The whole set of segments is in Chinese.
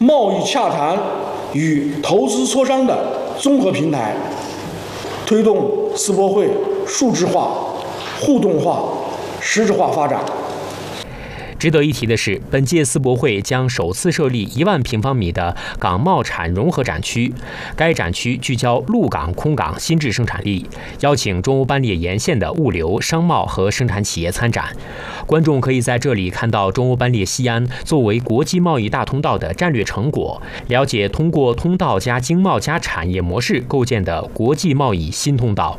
贸易洽谈与投资磋商的综合平台，推动世博会数字化、互动化、实质化发展。 值得一提的是，本届世博会将首次设立1万平方米的港贸产融合展区。该展区聚焦陆港、空港新质生产力，邀请中欧班列沿线的物流、商贸和生产企业参展。观众可以在这里看到中欧班列西安作为国际贸易大通道的战略成果，了解通过通道加经贸加产业模式构建的国际贸易新通道。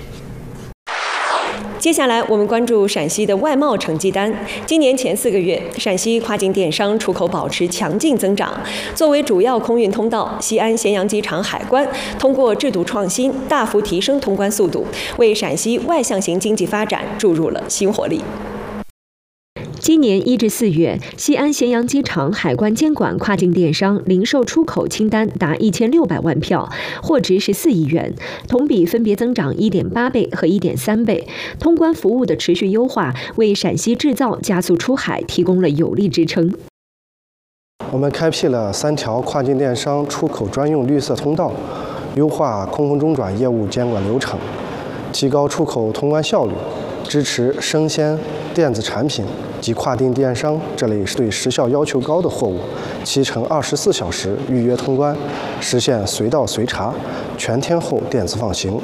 接下来，我们关注陕西的外贸成绩单。今年前4个月，陕西跨境电商出口保持强劲增长。作为主要空运通道，西安咸阳机场海关通过制度创新，大幅提升通关速度，为陕西外向型经济发展注入了新活力。 今年1至4月，西安咸阳机场海关监管跨境电商零售出口清单达1600万票，货值14亿元，同比分别增长1.8倍和1.3倍。通关服务的持续优化，为陕西制造加速出海提供了有力支撑。 我们开辟了3条跨境电商出口专用绿色通道，优化空封中转业务监管流程，提高出口通关效率，支持生鲜、电子产品及跨境电商这类对时效要求高的货物，7乘24小时预约通关，实现随到随查、全天候电子放行。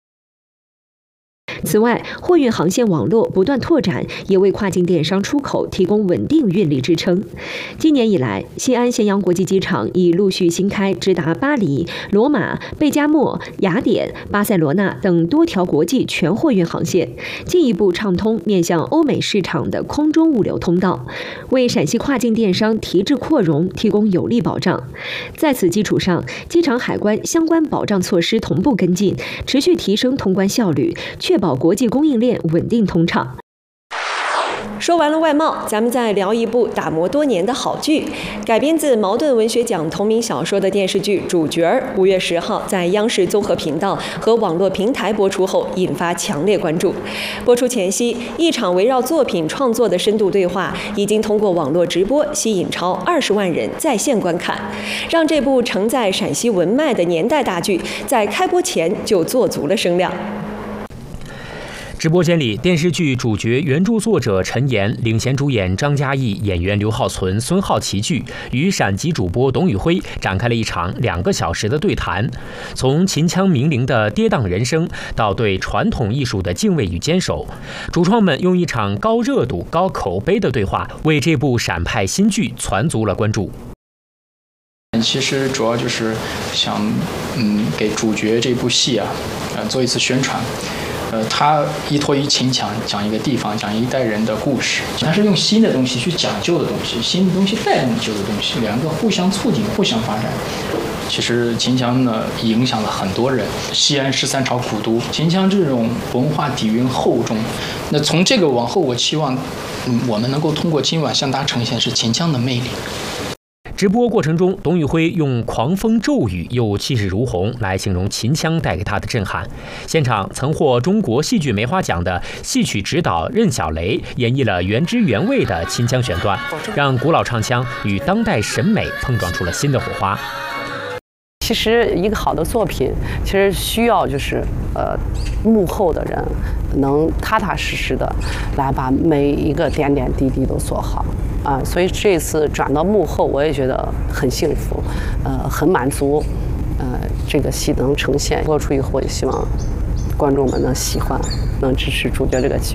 此外，货运航线网络不断拓展，也为跨境电商出口提供稳定运力支撑。今年以来，西安咸阳国际机场已陆续新开直达巴黎、罗马、贝加莫、雅典、巴塞罗那等多条国际全货运航线，进一步畅通面向欧美市场的空中物流通道，为陕西跨境电商提质扩容提供有力保障。在此基础上，机场海关相关保障措施同步跟进，持续提升通关效率，确保国际供应链稳定通畅。 说完了外贸，咱们再聊一部打磨多年的好剧，改编自茅盾文学奖同名小说的电视剧《主角》5月10号在央视综合频道和网络平台播出后，引发强烈关注。播出前夕，一场围绕作品创作的深度对话，已经通过网络直播吸引超20万人在线观看，让这部承载陕西文脉的年代大剧在开播前就做足了声量。 直播间里，电视剧主角原著作者陈岩、领衔主演张嘉译、演员刘浩存、孙浩齐聚，与陕籍主播董宇辉展开了一场2个小时的对谈。从秦腔名伶的跌宕人生，到对传统艺术的敬畏与坚守，主创们用一场高热度、高口碑的对话，为这部陕派新剧攒足了关注。 其实主要就是想，给主角这部戏做一次宣传。他依托于秦腔讲一个地方，讲一代人的故事，他是用新的东西去讲旧的东西，新的东西带动旧的东西，两个互相促进、互相发展。其实秦腔呢，影响了很多人。西安13朝古都，秦腔这种文化底蕴厚重。那从这个往后，我期望，我们能够通过今晚向大家呈现是秦腔的魅力。 直播过程中，董宇辉用狂风骤雨又气势如虹来形容秦腔带给他的震撼。现场曾获中国戏剧梅花奖的戏曲指导任小雷演绎了原汁原味的秦腔选段，让古老唱腔与当代审美碰撞出了新的火花。 其实一个好的作品，其实需要就是幕后的人能踏踏实实的来把每一个点点滴滴都做好所以这次转到幕后，我也觉得很幸福，很满足，这个戏能呈现播出以后，也希望观众们能喜欢，能支持主角这个剧。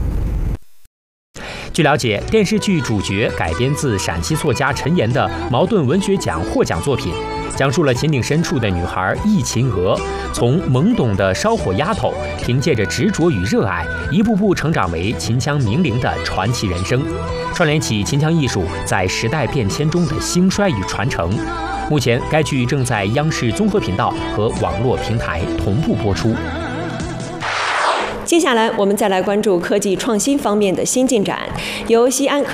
据了解，电视剧主角改编自陕西作家陈岩的茅盾文学奖获奖作品，讲述了秦岭深处的女孩易秦娥，从懵懂的烧火丫头，凭借着执着与热爱，一步步成长为秦腔名伶的传奇人生，串联起秦腔艺术在时代变迁中的兴衰与传承。目前，该剧正在央视综合频道和网络平台同步播出。 接下来，我们再来关注科技创新方面的新进展。由西安科